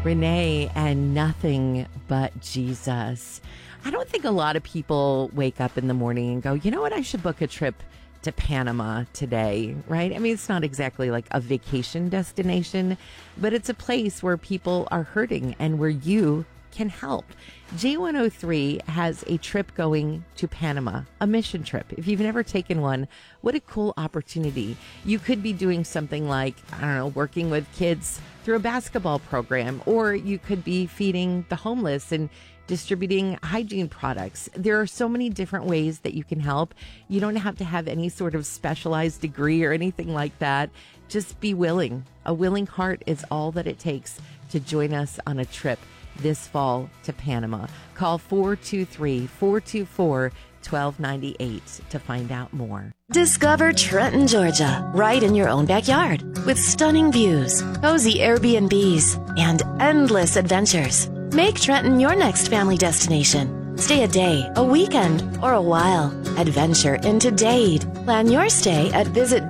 Renee and Nothing But Jesus. I don't think a lot of people wake up in the morning and go, you know what, I should book a trip to Panama today, right? I mean, it's not exactly like a vacation destination, but it's a place where people are hurting and where you can help. J103 has a trip going to Panama, a mission trip. If you've never taken one, what a cool opportunity. You could be doing something like, I don't know, working with kids through a basketball program, or you could be feeding the homeless and distributing hygiene products. There are so many different ways that you can help. You don't have to have any sort of specialized degree or anything like that. Just be willing. A willing heart is all that it takes to join us on a trip this fall to Panama. Call 423-424-1298 to find out more. Discover Trenton, Georgia, right in your own backyard, with stunning views, cozy Airbnbs, and endless adventures. Make Trenton your next family destination. Stay a day, a weekend, or a while. Adventure into Dade. Plan your stay at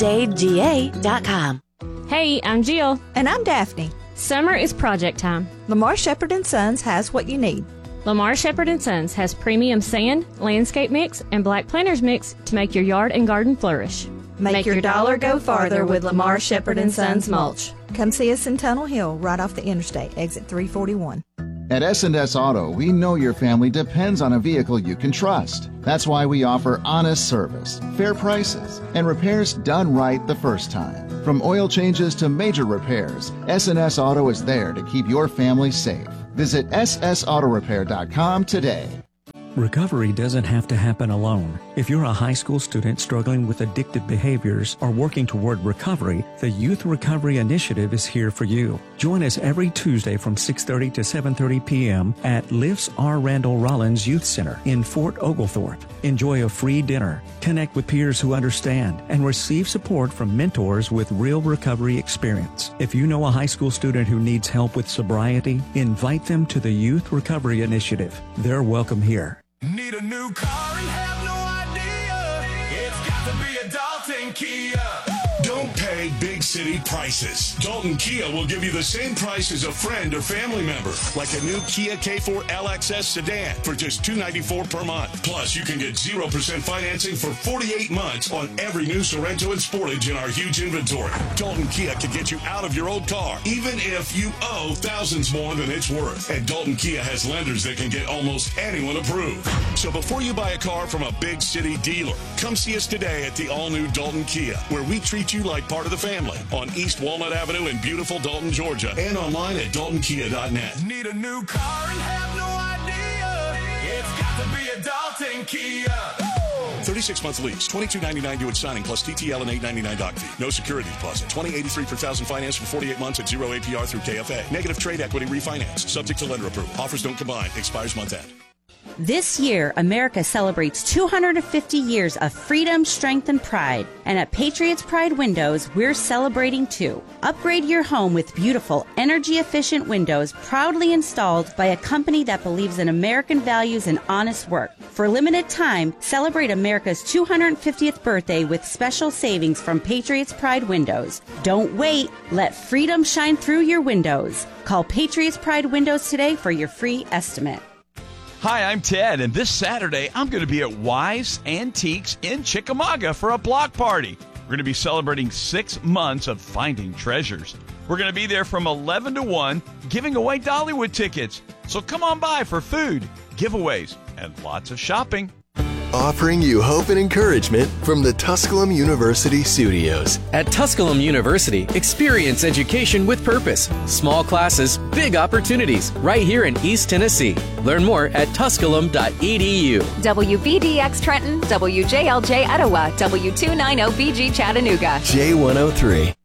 visitdadega.com. Hey, I'm Jill. And I'm Daphne. Summer is project time. Lamar Shepherd & Sons has what you need. Lamar Shepherd & Sons has premium sand, landscape mix, and black planters mix to make your yard and garden flourish. Make your dollar go farther with Lamar Shepherd & Sons mulch. Come see us in Tunnel Hill, right off the interstate, exit 341. At S&S Auto, we know your family depends on a vehicle you can trust. That's why we offer honest service, fair prices, and repairs done right the first time. From oil changes to major repairs, S&S Auto is there to keep your family safe. Visit ssautorepair.com today. Recovery doesn't have to happen alone. If you're a high school student struggling with addictive behaviors or working toward recovery, the Youth Recovery Initiative is here for you. Join us every Tuesday from 6:30 to 7:30 p.m. at Lifts R. Randall Rollins Youth Center in Fort Oglethorpe. Enjoy a free dinner, connect with peers who understand, and receive support from mentors with real recovery experience. If you know a high school student who needs help with sobriety, invite them to the Youth Recovery Initiative. They're welcome here. Need a new car and have no idea? It's got to be a Dalton Kia. Don't pay big city prices. Dalton Kia will give you the same price as a friend or family member, like a new Kia K4 LXS sedan for just $294 per month. Plus, you can get 0% financing for 48 months on every new Sorento and Sportage in our huge inventory. Dalton Kia can get you out of your old car, even if you owe thousands more than it's worth. And Dalton Kia has lenders that can get almost anyone approved. So before you buy a car from a big city dealer, come see us today at the all-new Dalton Kia, where we treat you like part of the family on East Walnut Avenue in beautiful Dalton, Georgia, and online at daltonkia.net. Need a new car and have no idea? It's got to be a Dalton Kia. 36-month lease, $22.99 due at signing, plus TTL and $8.99 doc fee. No security deposit. $20.83 per thousand finance for 48 months at 0 APR through KFA. Negative trade equity refinance. Subject to lender approval. Offers don't combine. Expires month end. This year, America celebrates 250 years of freedom, strength, and pride. And at Patriots Pride Windows, we're celebrating too. Upgrade your home with beautiful, energy-efficient windows proudly installed by a company that believes in American values and honest work. For a limited time, celebrate America's 250th birthday with special savings from Patriots Pride Windows. Don't wait. Let freedom shine through your windows. Call Patriots Pride Windows today for your free estimate. Hi, I'm Ted, and this Saturday I'm going to be at Wise Antiques in Chickamauga for a block party. We're going to be celebrating 6 months of finding treasures. We're going to be there from 11 to 1 giving away Dollywood tickets. So come on by for food, giveaways, and lots of shopping. Offering you hope and encouragement from the Tusculum University studios. At Tusculum University, experience education with purpose. Small classes, big opportunities, right here in East Tennessee. Learn more at tusculum.edu. WVDX Trenton, WJLJ Etowah, W290BG Chattanooga. J103.